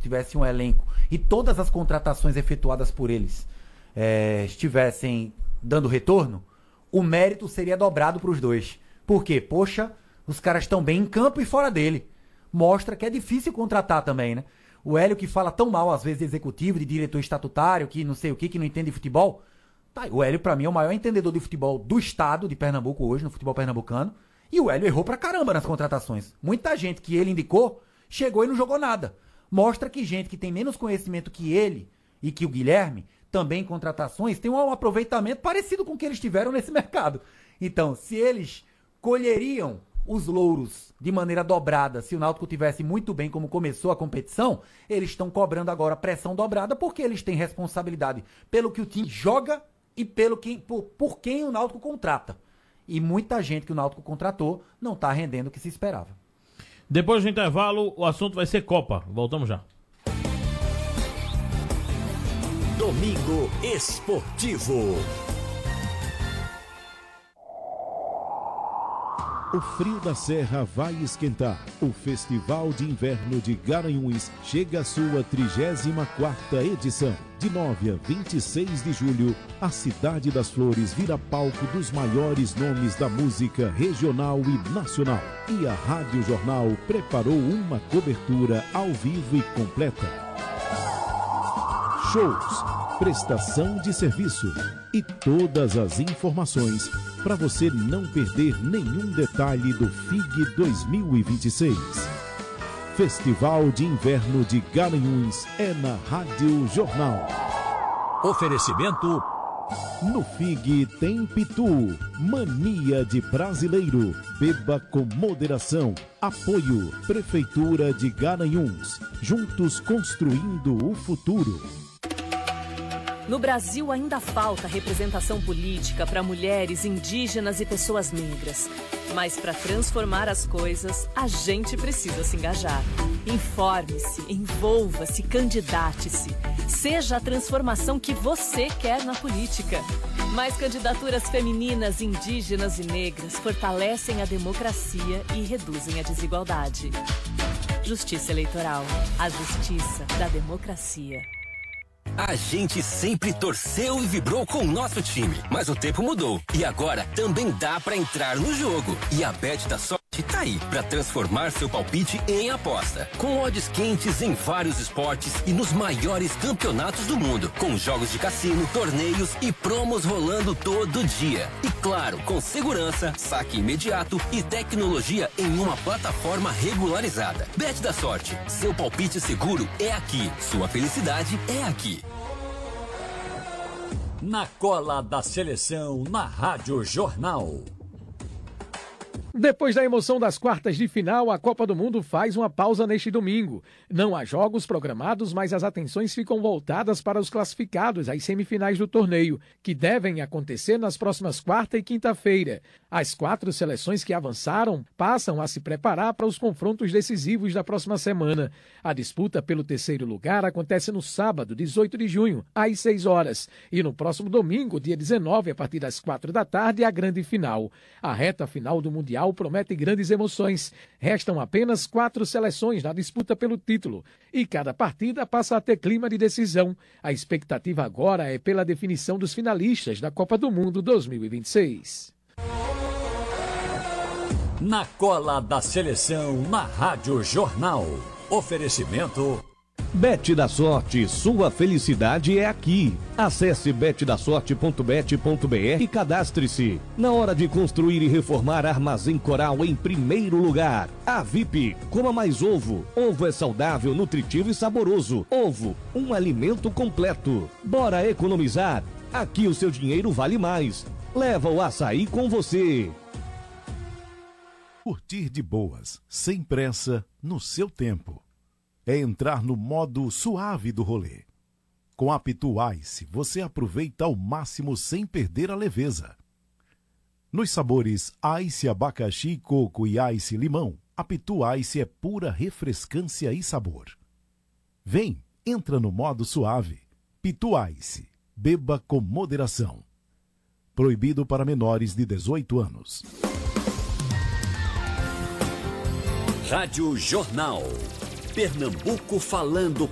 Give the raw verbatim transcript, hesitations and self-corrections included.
tivesse um elenco e todas as contratações efetuadas por eles é, estivessem dando retorno, o mérito seria dobrado para os dois. Por quê? Poxa, os caras estão bem em campo e fora dele. Mostra que é difícil contratar também, né? O Hélio, que fala tão mal às vezes de executivo, de diretor estatutário, que não sei o que, que não entende de futebol. Tá, o Hélio, pra mim, é o maior entendedor de futebol do estado de Pernambuco hoje, no futebol pernambucano. E o Hélio errou pra caramba nas contratações. Muita gente que ele indicou chegou e não jogou nada. Mostra que gente que tem menos conhecimento que ele e que o Guilherme, também em contratações, tem um aproveitamento parecido com o que eles tiveram nesse mercado. Então, se eles colheriam os louros de maneira dobrada, se o Náutico tivesse muito bem como começou a competição, eles estão cobrando agora pressão dobrada porque eles têm responsabilidade pelo que o time joga e pelo que, por, por quem o Náutico contrata. E muita gente que o Náutico contratou não está rendendo o que se esperava. Depois do intervalo, o assunto vai ser Copa. Voltamos já. Domingo Esportivo. O frio da Serra vai esquentar. O Festival de Inverno de Garanhuns chega à sua trigésima quarta edição. De nove a vinte e seis de julho, a Cidade das Flores vira palco dos maiores nomes da música regional e nacional. E a Rádio Jornal preparou uma cobertura ao vivo e completa. Shows, prestação de serviço e todas as informações para você não perder nenhum detalhe do F I G dois mil e vinte e seis. Festival de Inverno de Garanhuns é na Rádio Jornal. Oferecimento. No F I G tem Pitu, mania de brasileiro, beba com moderação. Apoio, Prefeitura de Garanhuns, juntos construindo o futuro. No Brasil ainda falta representação política para mulheres, indígenas e pessoas negras. Mas para transformar as coisas, a gente precisa se engajar. Informe-se, envolva-se, candidate-se. Seja a transformação que você quer na política. Mais candidaturas femininas, indígenas e negras fortalecem a democracia e reduzem a desigualdade. Justiça Eleitoral. A justiça da democracia. A gente sempre torceu e vibrou com o nosso time, mas o tempo mudou e agora também dá pra entrar no jogo. E a Bet da Sorte tá aí pra transformar seu palpite em aposta. Com odds quentes em vários esportes e nos maiores campeonatos do mundo, com jogos de cassino, torneios e promos rolando todo dia. E claro, com segurança, saque imediato e tecnologia em uma plataforma regularizada. Bet da Sorte, seu palpite seguro é aqui, sua felicidade é aqui. Na cola da seleção, na Rádio Jornal. Depois da emoção das quartas de final, a Copa do Mundo faz uma pausa neste domingo. Não há jogos programados, mas as atenções ficam voltadas para os classificados às semifinais do torneio, que devem acontecer nas próximas quarta e quinta-feira. As quatro seleções que avançaram passam a se preparar para os confrontos decisivos da próxima semana. A disputa pelo terceiro lugar acontece no sábado, dezoito de junho, às seis horas. E no próximo domingo, dia dezenove, a partir das quatro da tarde, a grande final. A reta final do Mundial promete grandes emoções. Restam apenas quatro seleções na disputa pelo título e cada partida passa a ter clima de decisão. A expectativa agora é pela definição dos finalistas da Copa do Mundo dois mil e vinte e seis. Na cola da seleção, na Rádio Jornal. Oferecimento... Bet da Sorte, sua felicidade é aqui. Acesse bet da sorte ponto bet ponto br e cadastre-se. Na hora de construir e reformar, Armazém Coral em primeiro lugar. A V I P, coma mais ovo. Ovo é saudável, nutritivo e saboroso. Ovo, um alimento completo. Bora economizar? Aqui o seu dinheiro vale mais. Leva o açaí com você. Curtir de boas, sem pressa, no seu tempo. É entrar no modo suave do rolê. Com a Pitu Ice, você aproveita ao máximo sem perder a leveza. Nos sabores Ice abacaxi, coco e Ice limão, a Pitu Ice é pura refrescância e sabor. Vem, entra no modo suave. Pitu Ice, beba com moderação. Proibido para menores de dezoito anos. Rádio Jornal. Pernambuco falando